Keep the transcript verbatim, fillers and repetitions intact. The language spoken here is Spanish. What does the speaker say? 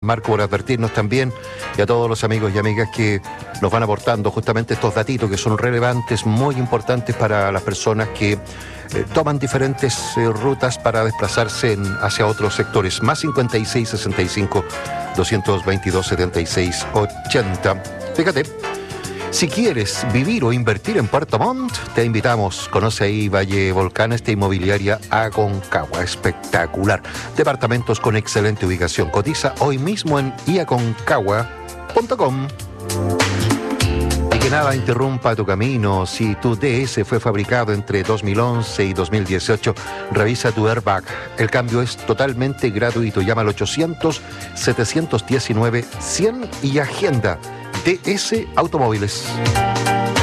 Marco, por advertirnos también, y a todos los amigos y amigas que nos van aportando justamente estos datitos que son relevantes, muy importantes para las personas que eh, toman diferentes eh, rutas para desplazarse en, hacia otros sectores. Más cincuenta y seis, sesenta y cinco, doscientos veintidós, setenta y seis, ochenta. Fíjate, si quieres vivir o invertir en Puerto Montt, te invitamos. Conoce ahí Valle Volcanes de Inmobiliaria Aconcagua. Espectacular. Departamentos con excelente ubicación. Cotiza hoy mismo en i aconcagua punto com. Y que nada interrumpa tu camino. Si tu D S fue fabricado entre dos mil once y dos mil dieciocho, revisa tu airbag. El cambio es totalmente gratuito. Llama al ochocientos, setecientos diecinueve, cien y agenda. D S Automóviles.